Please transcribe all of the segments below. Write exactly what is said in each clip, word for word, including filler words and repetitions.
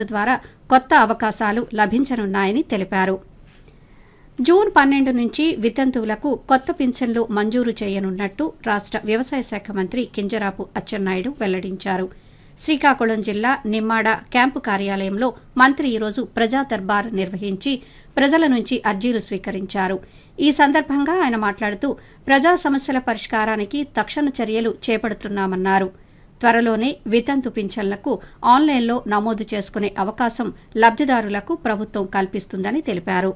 ద్వారా కొత్త అవకాశాలు లభించనున్నాయని తెలిపారు. జూన్ పన్నెండు నుంచి వితంతువులకు కొత్త పింఛన్లు మంజూరు చేయనున్నట్టు రాష్ట్ర వ్యవసాయ శాఖ మంత్రి కింజరాపు అచ్చెన్నాయుడు వెల్లడించారు. శ్రీకాకుళం జిల్లా నిమ్మాడ క్యాంపు కార్యాలయంలో మంత్రి ఈరోజు ప్రజా దర్బార్ నిర్వహించి ప్రజల నుంచి అర్జీలు స్వీకరించారు. ఈ సందర్భంగా ఆయన మాట్లాడుతూ ప్రజా సమస్యల పరిష్కారానికి తక్షణ చర్యలు చేపడుతున్నామన్నారు. త్వరలోనే వితంతు పింఛన్లకు ఆన్లైన్లో నమోదు చేసుకునే అవకాశం లబ్దిదారులకు ప్రభుత్వం కల్పిస్తుందని తెలిపారు.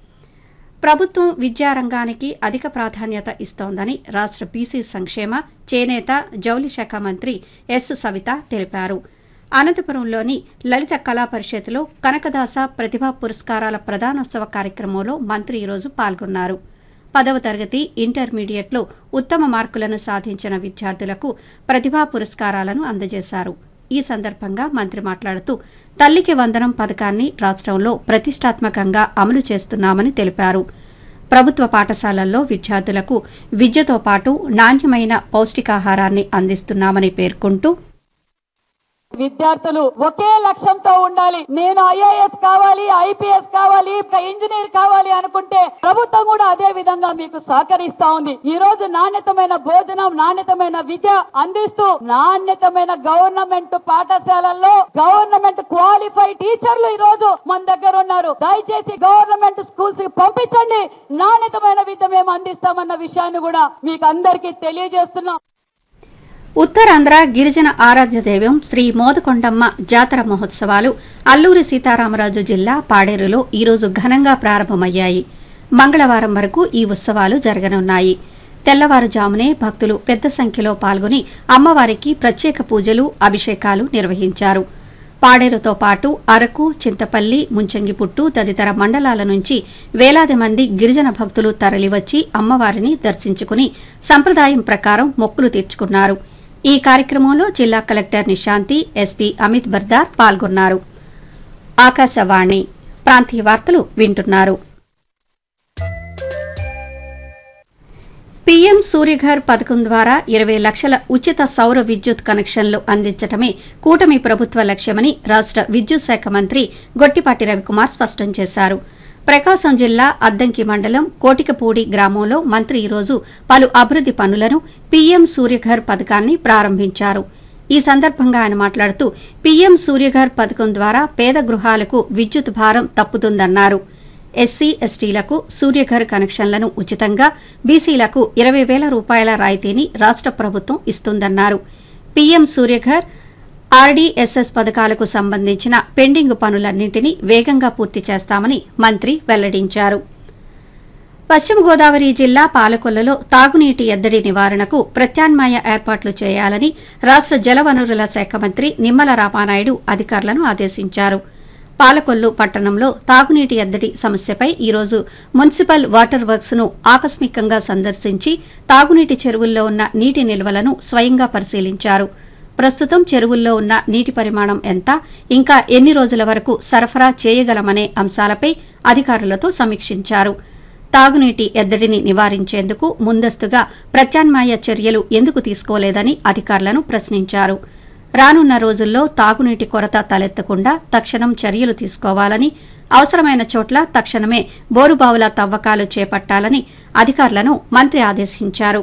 ప్రభుత్వం విద్యారంగానికి అధిక ప్రాధాన్యత ఇస్తోందని రాష్ట్ర బీసీ సంక్షేమ, చేనేత, జౌళి శాఖ మంత్రి ఎస్ సవిత తెలిపారు. అనంతపురంలోని లలిత కళా పరిషత్లో కనకదాస ప్రతిభా పురస్కారాల ప్రదానోత్సవ కార్యక్రమంలో మంత్రి ఈరోజు పాల్గొన్నారు. పదవ తరగతి, ఇంటర్మీడియట్లో ఉత్తమ మార్కులను సాధించిన విద్యార్థులకు ప్రతిభా పురస్కారాలను అందజేశారు. ఈ సందర్భంగా మంత్రి మాట్లాడుతూ తల్లికి వందనం పథకాన్ని రాష్ట్రంలో ప్రతిష్టాత్మకంగా అమలు చేస్తున్నామని తెలిపారు. ప్రభుత్వ పాఠశాలల్లో విద్యార్థులకు విద్యతో పాటు నాణ్యమైన పౌష్టికాహారాన్ని అందిస్తున్నామని పేర్కొంటూ విద్యార్థులు ఒకే లక్ష్యంతో ఉండాలి. నేను ఐఏఎస్ కావాలి, ఐపీఎస్ కావాలి, ఇంజనీర్ కావాలి అనుకుంటే ప్రభుత్వం కూడా అదే విధంగా మీకు సహకరిస్తా ఉంది. ఈ రోజు నాణ్యతమైన భోజనం, నాణ్యతమైన విద్య అందిస్తూ నాణ్యతమైన గవర్నమెంట్ పాఠశాలల్లో గవర్నమెంట్ క్వాలిఫైడ్ టీచర్లు ఈ రోజు మన దగ్గర ఉన్నారు. దయచేసి గవర్నమెంట్ స్కూల్స్ కి పంపించండి. నాణ్యతమైన విద్య మేము అందిస్తామన్న విషయాన్ని కూడా మీకు అందరికీ తెలియజేస్తున్నాం. ఉత్తరాంధ్ర గిరిజన ఆరాధ్య దైవం శ్రీ మోదకొండమ్మ జాతర మహోత్సవాలు అల్లూరి సీతారామరాజు జిల్లా పాడేరులో ఈరోజు ఘనంగా ప్రారంభమయ్యాయి. మంగళవారం వరకు ఈ ఉత్సవాలు జరగనున్నాయి. తెల్లవారుజామునే భక్తులు పెద్ద సంఖ్యలో పాల్గొని అమ్మవారికి ప్రత్యేక పూజలు, అభిషేకాలు నిర్వహించారు. పాడేరుతో పాటు అరకు, చింతపల్లి, ముంచంగిపుట్టు తదితర మండలాల నుంచి వేలాది మంది గిరిజన భక్తులు తరలివచ్చి అమ్మవారిని దర్శించుకుని సంప్రదాయం ప్రకారం మొక్కులు తీర్చుకున్నారు. ఈ కార్యక్రమంలో జిల్లా కలెక్టర్ నిశాంతి, ఎస్పీ అమిత్ బర్దార్ పాల్గొన్నారు. ఆకాశవాణి ప్రాంతీయ వార్తలు వింటున్నారు. పీఎం సూర్యఘర్ పథకం ద్వారా ఇరవై లక్షల ఉచిత సౌర విద్యుత్ కనెక్షన్లు అందించడమే కూటమి ప్రభుత్వ లక్ష్యమని రాష్ట్ర విద్యుత్ శాఖ మంత్రి గొట్టిపాటి రవికుమార్ స్పష్టం చేశారు. ప్రకాశం జిల్లా అద్దంకి మండలం కోటికపూడి గ్రామంలో మంత్రి ఈరోజు పలు అభివృద్ది పనులను పీఎం సూర్యఘర్ పథకాన్ని ప్రారంభించారు. ఈ సందర్భంగా ఆయన మాట్లాడుతూ పీఎం సూర్యఘర్ పథకం ద్వారా పేద గృహాలకు విద్యుత్ భారం తప్పుతుందన్నారు. ఎస్సీ, ఎస్టీలకు సూర్యఘర్ కనెక్షన్లను ఉచితంగా, బీసీలకు ఇరవై వేల రూపాయల రాయితీని రాష్ట్ర ప్రభుత్వం ఇస్తుందన్నారు. పీఎం సూర్యఘర్, ఆర్డీఎస్ఎస్ పథకాలకు సంబంధించిన పెండింగ్ పనులన్నింటినీ వేగంగా పూర్తి చేస్తామని మంత్రి వెల్లడించారు. పశ్చిమ గోదావరి జిల్లా పాలకొల్లులో తాగునీటి ఎద్దడి నివారణకు ప్రత్యామ్నాయ ఏర్పాట్లు చేయాలని రాష్ట్ర జలవనరుల శాఖ మంత్రి నిమ్మల రామానాయుడు అధికారులను ఆదేశించారు. పాలకొల్లు పట్టణంలో తాగునీటి ఎద్దడి సమస్యపై ఈరోజు మున్సిపల్ వాటర్ వర్క్స్ ను ఆకస్మికంగా సందర్శించి తాగునీటి చెరువుల్లో ఉన్న నీటి నిల్వలను స్వయంగా పరిశీలించారు. ప్రస్తుతం చెరువుల్లో ఉన్న నీటి పరిమాణం ఎంత, ఇంకా ఎన్ని రోజుల వరకు సరఫరా చేయగలమనే అంశాలపై అధికారులతో సమీక్షించారు. తాగునీటి ఎద్దడిని నివారించేందుకు ముందస్తుగా ప్రత్యామ్నాయ చర్యలు ఎందుకు తీసుకోలేదని అధికారులను ప్రశ్నించారు. రానున్న రోజుల్లో తాగునీటి కొరత తలెత్తకుండా తక్షణం చర్యలు తీసుకోవాలని, అవసరమైన చోట్ల తక్షణమే బోరుబావుల తవ్వకాలు చేపట్టాలని అధికారులను మంత్రి ఆదేశించారు.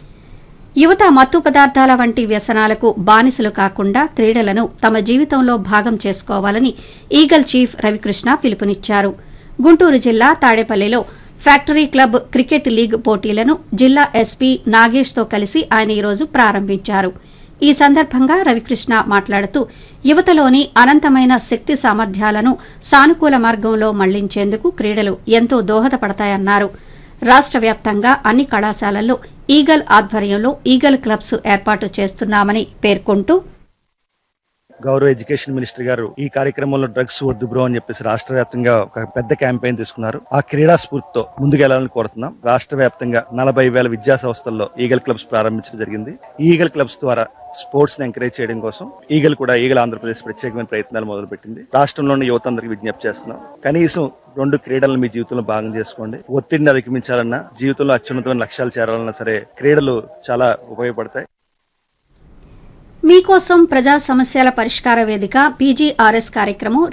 యువత మత్తు పదార్థాల వంటి వ్యసనాలకు బానిసలు కాకుండా క్రీడలను తమ జీవితంలో భాగం చేసుకోవాలని ఈగల్ చీఫ్ రవికృష్ణ పిలుపునిచ్చారు. గుంటూరు జిల్లా తాడేపల్లిలో ఫ్యాక్టరీ క్లబ్ క్రికెట్ లీగ్ పోటీలను జిల్లా ఎస్పీ నాగేష్తో కలిసి ఆయన ఈరోజు ప్రారంభించారు. ఈ సందర్భంగా రవికృష్ణ మాట్లాడుతూ యువతలోని అనంతమైన శక్తి సామర్థ్యాలను సానుకూల మార్గంలో మళ్లించేందుకు క్రీడలు ఎంతో దోహదపడతాయన్నారు. రాష్ట్ర వ్యాప్తంగా అన్ని కళాశాలల్లో ఈగల్ ఆధ్వర్యంలో ఈగల్ క్లబ్స్ ఏర్పాటు చేస్తున్నామని పేర్కొంటూ గౌరవ ఎడ్యుకేషన్ మినిస్టర్ గారు ఈ కార్యక్రమంలో డ్రగ్స్ వద్దు బ్రో అని చెప్పేసి రాష్ట్ర వ్యాప్తంగా ఒక పెద్ద క్యాంపెయిన్ తీసుకున్నారు. ఆ క్రీడా స్ఫూర్తితో ముందుకెళ్లాలని కోరుతున్నాం. రాష్ట్ర వ్యాప్తంగా నలభై వేల విద్యా సంస్థల్లో ఈగల్ క్లబ్స్ ప్రారంభించడం జరిగింది. ఈ ఈగల్ క్లబ్స్ ద్వారా స్పోర్ట్స్ ని ఎంకరేజ్ చేయడం కోసం ఈగల్ కూడా ఈగల్ ఆంధ్రప్రదేశ్ ప్రత్యేకమైన ప్రయత్నాలు మొదలుపెట్టింది. రాష్ట్రంలోని యువత అందరికి విజ్ఞప్తి చేస్తున్నాం. కనీసం రెండు క్రీడలను మీ జీవితంలో భాగం చేసుకోండి. ఒత్తిడిని అధిగమించాలన్నా, జీవితంలో అత్యున్నతమైన లక్ష్యాలు చేరాలన్నా సరే క్రీడలు చాలా ఉపయోగపడతాయి. మీకోసం ప్రజా సమస్యల పరిష్కార వేదిక పీజీఆర్ఎస్ కార్యక్రమం